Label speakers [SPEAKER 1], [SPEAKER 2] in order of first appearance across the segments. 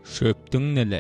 [SPEAKER 1] Шөптің нілі.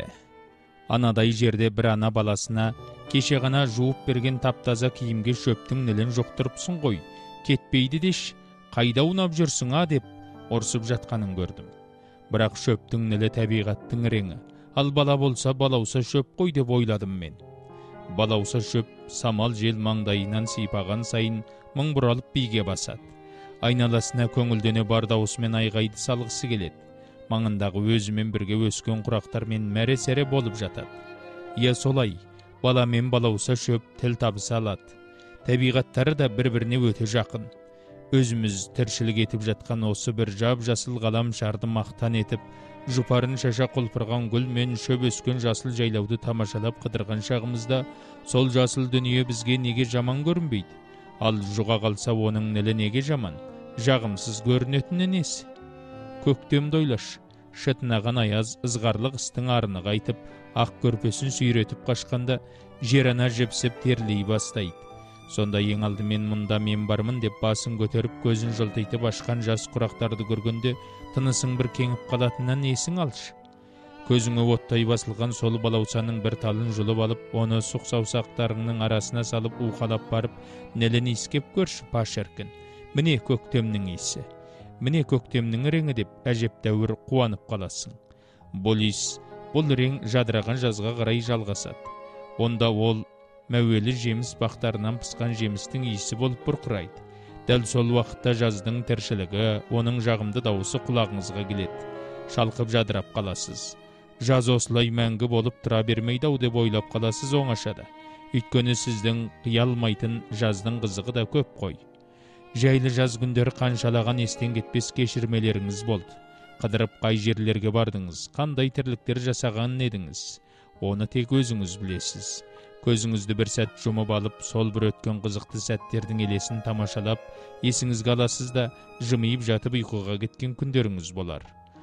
[SPEAKER 1] Анадай жерде бір ана баласына кеше ғана жуып берген таптаза киімге шөптің нілін жоқтырыпсың ғой, кетпейді деш, қайда унап жүрсің деп ұрсып жатқанын көрдім. Бірақ шөптің нілі табиғаттың реңі, ал бала болса балауса шөп қой деп ойладым мен. Балауса шөп самал жел маңдайынан сипаған сайын мың бұралып биге басады. Айналасына көңілдене бар даусымен айғайды салғысы келеді. Маңындағы өзімен бірге өскен құрақтармен мәре-сәре болып жатады. Иә солай, бала мен балауса шөп тіл табыса алады. Табиғаттары да бір-біріне өте жақын. Өзіміз тіршілік етіп жатқан осы бір жап-жасыл ғалам шарды мақтан етіп, жұпарын шаша құлпырған гүл мен шөп өскен жасыл жайлауды тамашалап қыдырған шағымызда, сол жасыл дүние бізге неге жаман көрінбейді? Ал жұға қалса оның нілі неге жаман? Жағымсыз көрінетіні несі? Көктемді ойлаш, шытынаған аяз ызғарлы қыстың арыны қайтып, ақ көрпесін сүйретіп қашқанда, жер ана жіпсіп терлей бастайды. Сонда ең алдымен мұнда мен бармын деп басын көтеріп көзін жылтитып ашқан жас құрақтарды көргенде тынысың бір кеңіп қалатыннан есің алшы. Көзіңе оттай басылған сол балаусаның бір талын жұлып алып, оны сұқ саусақтарыңның арасына салып уқалап барып, нелін иіскеп көрші паш еркін. Міне көктемнің иісі. Міне көктемнің реңі деп әжептәуір қуанып қаласың. Бұл иіс, бұл рең жадыраған жазға қарай жалғасады. Онда ол мәуелі жеміс бақтарынан пысқан жемістің иісі болып бұрқырайды. Дәл сол уақытта жаздың тіршілігі, оның жағымды дауысы құлағыңызға келеді. Шалқып жадырап қаласыз. Жаз осылай мәңгі болып тұра бермейді-ау деп ойлап қаласыз оңашада. Өйткені сіздің қиялмайтын жаздың қызығы да көп қой. Жайлы жаз күндері қаншалаған естен кетпес кешірмелеріңіз болды. Қыдырып қай жерлерге бардыңыз, қандай тірліктер жасаған едіңіз. Оны тек өзіңіз білесіз. Көзіңізді бір сәт жұмып алып, сол бір өткен қызықты сәттердің елесін тамашалап, есіңізге аласыз да, жымиып жатып ұйқыға кеткен күндеріңіз болар.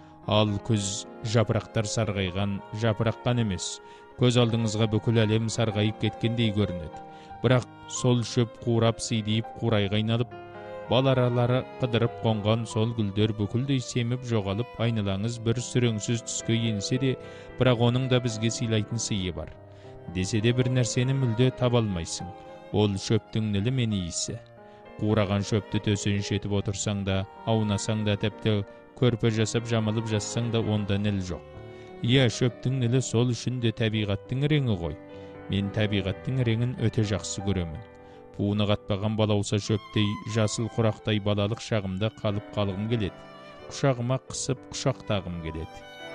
[SPEAKER 1] Ал күз жапырақтар сарғайған, жапыраққан емес, көз алдыңызға бүкіл әлем сарғайып кеткендей көрінеді. Бірақ сол шөп қурап сидиіп қурайға айналып, бал аралары қыдырып қонған сол гүлдер бүкілдей семіп жоғалып, айналаңыз бір сүреңсіз түске енсе де, бірақ оның да бізге сыйлайтын сыйы бар. Десе де бір нәрсені мүлде таба алмайсың. Ол шөптің нілі мен иісі. Қураған шөпті төсен шетіп отырсаң да, аунасаң да, тіпті көрпе жасап жамылып жатсаң да, онда ніл жоқ. Иә, шөптің нілі сол үшін де табиғаттың реңі ғой. Мен табиғаттың реңін өте жақсы көремін. Буыны қатпаған балауса шөптей, жасыл құрақтай балалық шағымда қалып қалғым келеді. Құшағыма қысып құшақтағым келеді.